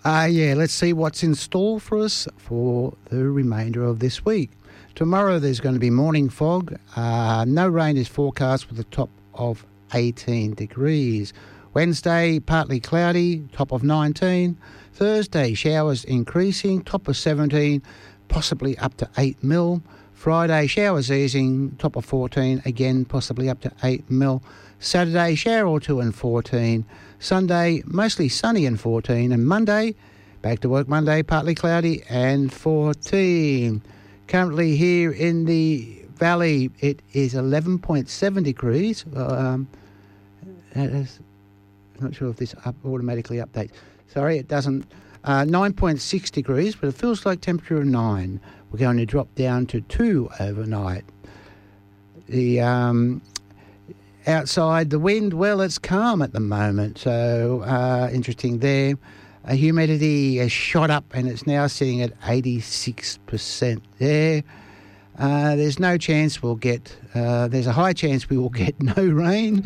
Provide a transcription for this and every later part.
Let's see what's in store for us for the remainder of this week. Tomorrow there's going to be morning fog. No rain is forecast with a top of 18 degrees. Wednesday, partly cloudy, top of 19. Thursday, showers increasing, top of 17, possibly up to 8 mil. Friday, showers easing, top of 14, again possibly up to 8 mil. Saturday, shower or two and 14. Sunday, mostly sunny and 14. And Monday, back to work Monday, partly cloudy and 14. Currently here in the valley, it is 11.7 degrees. I'm not sure if this automatically updates. Sorry, it doesn't. 9.6 degrees, but it feels like temperature of 9. We're going to drop down to 2 overnight. The outside, the wind, well, it's calm at the moment, so interesting there. Humidity has shot up and it's now sitting at 86% there. There's no chance we'll get, there's a high chance we will get no rain.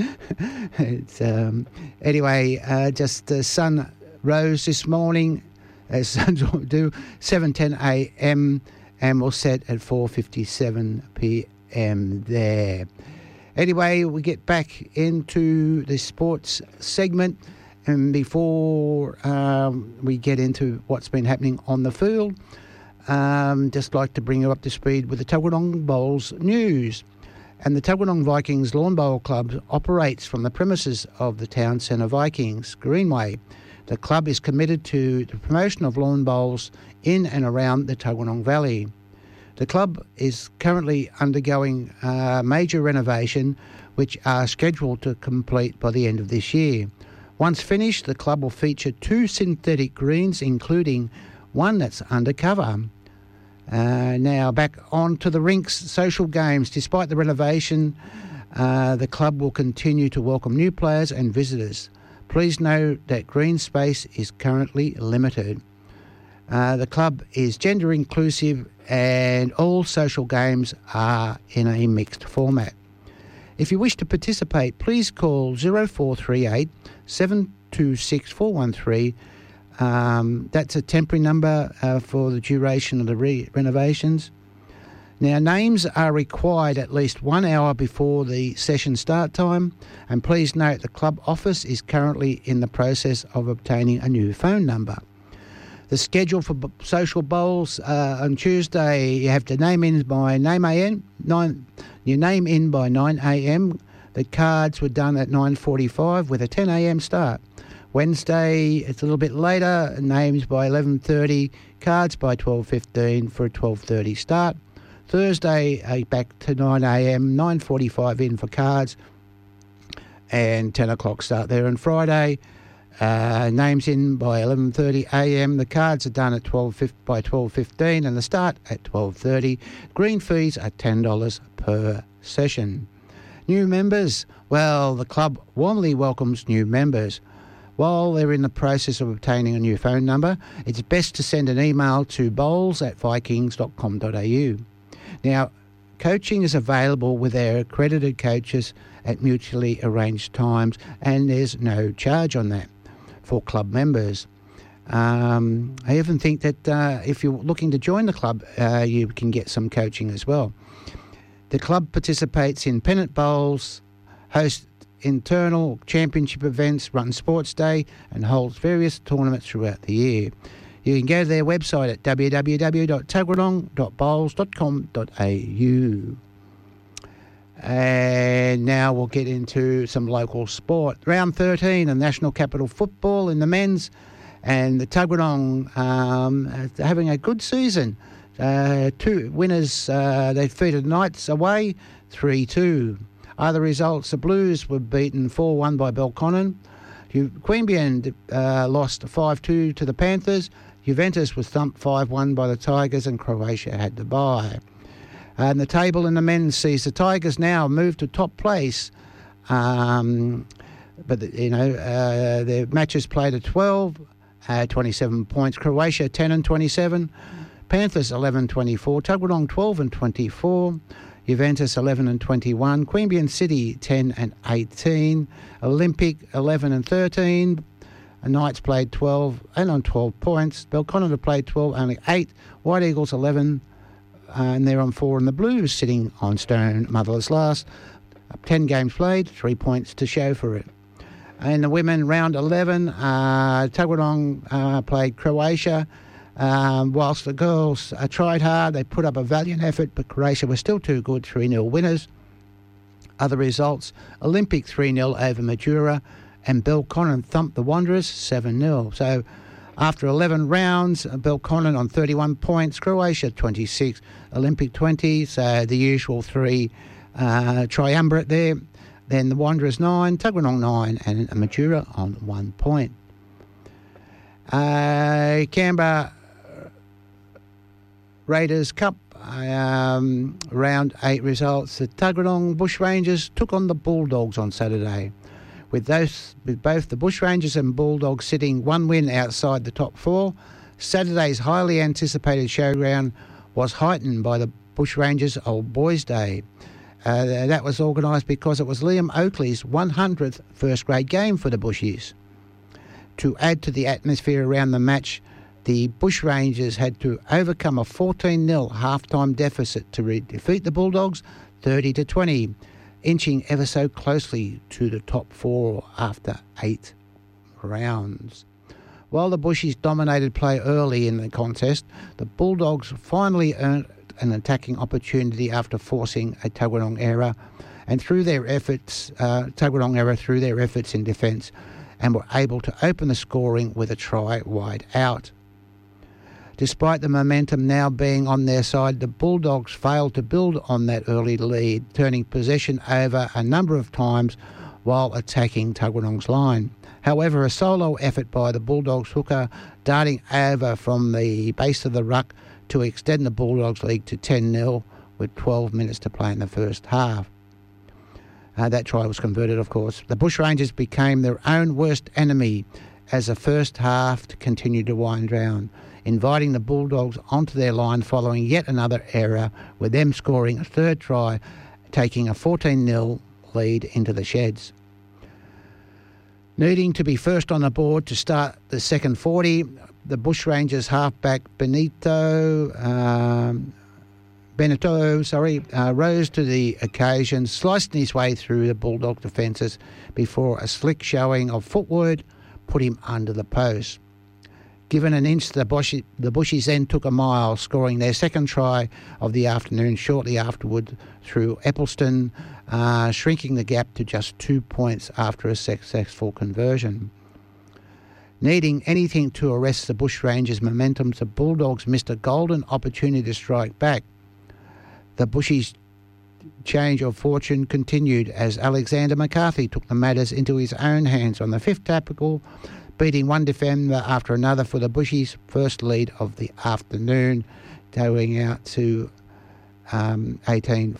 Anyway, just the sun rose this morning, as suns do, 7:10 a.m. and will set at 4:57 p.m. there. Anyway, we get back into the sports segment, and before we get into what's been happening on the field, just like to bring you up to speed with the Tuggeranong Bowls news. And the Tuggeranong Vikings Lawn Bowl Club operates from the premises of the Town Centre Vikings Greenway. The club is committed to the promotion of lawn bowls in and around the Tuggeranong Valley. The club is currently undergoing major renovation, which are scheduled to complete by the end of this year. Once finished, the club will feature 2 synthetic greens, including one that's undercover. Now back on to the rinks social games. Despite the renovation, the club will continue to welcome new players and visitors. Please note that green space is currently limited. The club is gender inclusive and all social games are in a mixed format. If you wish to participate, please call 0438 726 413. That's a temporary number for the duration of the renovations. Now, names are required at least 1 hour before the session start time, and please note the club office is currently in the process of obtaining a new phone number. The schedule for social bowls on Tuesday, you have to name in by 9 a.m. The cards were done at 9:45 with a 10 a.m. start. Wednesday, it's a little bit later, names by 11:30, cards by 12:15 for a 12:30 start. Thursday, back to 9 a.m, 9:45 in for cards and 10 o'clock start there. And Friday, names in by 11:30 a.m. The cards are done at 12:15 and the start at 12:30. Green fees are $10 per session. New members, well, the club warmly welcomes new members. While they're in the process of obtaining a new phone number, it's best to send an email to bowls@vikings.com.au. Now, coaching is available with our accredited coaches at mutually arranged times, and there's no charge on that for club members. I even think that if you're looking to join the club, you can get some coaching as well. The club participates in pennant bowls, hosts internal championship events, runs sports day, and holds various tournaments throughout the year. You can go to their website at www.tuggeranong.bowls.com.au. And now we'll get into some local sport. Round 13 of National Capital Football in the men's, and the Tuggeranong having a good season. 2 winners, they defeated Knights away 3-2. Other results, the Blues were beaten 4-1 by Belconnen. Queanbeyan lost 5-2 to the Panthers. Juventus was thumped 5-1 by the Tigers, and Croatia had the bye. And the table in the men's sees the Tigers now move to top place. But, their matches played at 12, 27 points. Croatia 10-27. Panthers 11-24. Tuggeranong 12-24. Juventus 11-21. Queanbeyan City 10-18. Olympic 11-13. Knights played 12 and on 12 points. Belconnen played 12, only 8. White Eagles 11, and they're on 4. And the Blues sitting on stone motherless last. 10 games played, 3 points to show for it. In the women, round 11, Tuggeranong played Croatia. Whilst the girls tried hard, they put up a valiant effort, but Croatia was still too good, 3-0 winners. Other results, Olympic 3-0 over Majura, and Belconnen thumped the Wanderers 7-0. So after 11 rounds, Belconnen on 31 points, Croatia 26, Olympic 20, so the usual 3 triumvirate there. Then the Wanderers 9, Tuggeranong 9, and Majura on 1 point. Canberra Raiders Cup, round 8 results. The Tuggeranong Bushrangers took on the Bulldogs on Saturday. With both the Bushrangers and Bulldogs sitting 1 win outside the top 4, Saturday's highly anticipated showground was heightened by the Bushrangers Old Boys Day. That was organised because it was Liam Oakley's 100th first-grade game for the Bushies. To add to the atmosphere around the match, the Bushrangers had to overcome a 14-0 half-time deficit to defeat the Bulldogs 30-20, inching ever so closely to the top 4 after 8 rounds. While the Bushies dominated play early in the contest, the Bulldogs finally earned an attacking opportunity after forcing a Tuggeranong error, and through their efforts, through their efforts in defence, and were able to open the scoring with a try wide out. Despite the momentum now being on their side, the Bulldogs failed to build on that early lead, turning possession over a number of times while attacking Tuggeranong's line. However, a solo effort by the Bulldogs hooker darting over from the base of the ruck to extend the Bulldogs lead to 10-0 with 12 minutes to play in the first half. That try was converted, of course. The Bushrangers became their own worst enemy as the first half continued to wind down, inviting the Bulldogs onto their line following yet another error, with them scoring a third try, taking a 14-0 lead into the sheds. Needing to be first on the board to start the second 40, the Bushrangers halfback Benito rose to the occasion, slicing his way through the Bulldog defences before a slick showing of footwork put him under the post. Given an inch, the Bushies then took a mile, scoring their second try of the afternoon shortly afterward through Eppleton, shrinking the gap to just 2 points after a successful conversion. Needing anything to arrest the Bushrangers' momentum, the Bulldogs missed a golden opportunity to strike back. The Bushies' change of fortune continued as Alexander McCarthy took the matters into his own hands on the fifth tackle, beating one defender after another for the Bushies' first lead of the afternoon, going out to 14.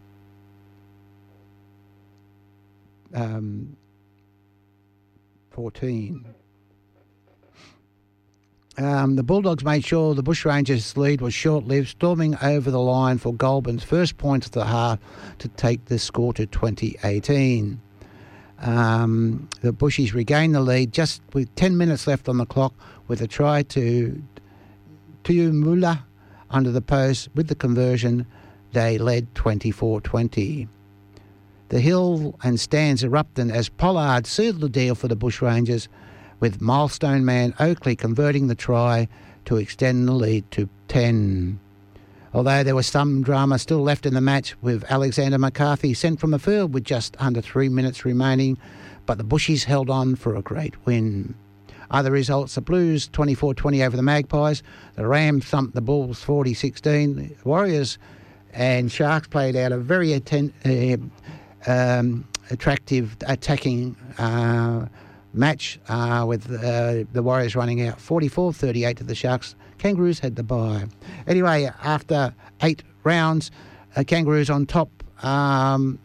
The Bulldogs made sure the Bushrangers' lead was short-lived, storming over the line for Goulburn's first point of the half to take the score to 20-18. The Bushies regained the lead just with 10 minutes left on the clock with a try to Tuimula under the post. With the conversion, they led 24-20. The hill and stands erupted as Pollard sealed the deal for the Bushrangers, with milestone man Oakley converting the try to extend the lead to 10. Although there was some drama still left in the match, with Alexander McCarthy sent from the field with just under 3 minutes remaining, but the Bushies held on for a great win. Other results: the Blues 24-20 over the Magpies, the Rams thumped the Bulls 40-16, the Warriors and Sharks played out a very attractive attacking match with the Warriors running out 44-38 to the Sharks. Kangaroos had the bye. Anyway, after 8 rounds, Kangaroos on top on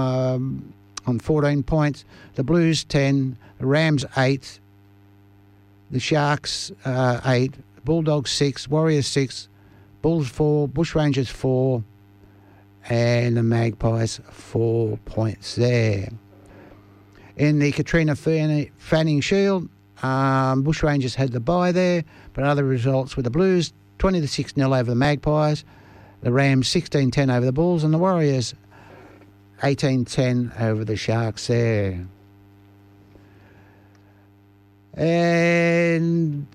14 points. The Blues 10, the Rams 8, the Sharks 8, Bulldogs 6, Warriors 6, Bulls 4, Bushrangers 4, and the Magpies 4 points there. In the Katrina Fanning Shield, Bushrangers had the bye there, but other results were the Blues 20-6-0 over the Magpies, the Rams 16-10 over the Bulls, and the Warriors 18-10 over the Sharks there. And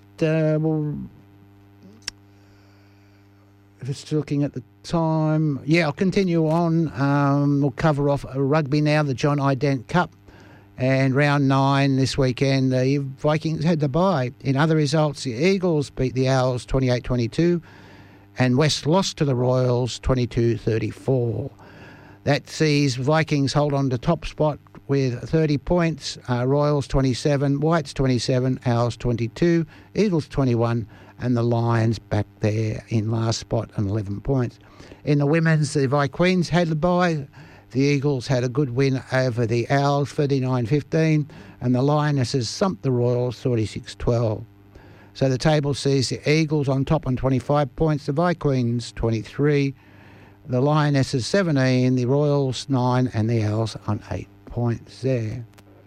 just looking at the time, I'll continue on. We'll cover off rugby now, the John Ident Cup. And round 9 this weekend, the Vikings had the bye. In other results, the Eagles beat the Owls 28-22 and West lost to the Royals 22-34. That sees Vikings hold on to top spot with 30 points, Royals 27, Whites 27, Owls 22, Eagles 21, and the Lions back there in last spot on 11 points. In the women's, the Vikings had the bye. The Eagles had a good win over the Owls, 39-15, and the Lionesses thumped the Royals, 36-12. So the table sees the Eagles on top on 25 points, the Vikings 23, the Lionesses 17, the Royals 9, and the Owls on 8 points there.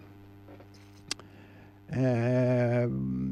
I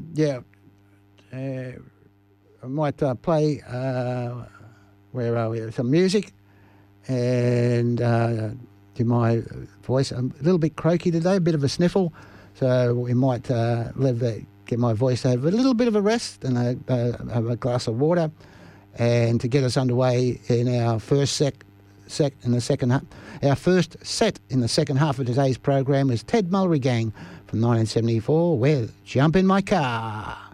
might play, where are we, some music. And to my voice, I'm a little bit croaky today, a bit of a sniffle, so we might get my voice over a little bit of a rest and have a glass of water, and to get us underway in our first set in the second half. Our first set in the second half of today's program is Ted Mulry Gang from 1974 with "Jump in My Car."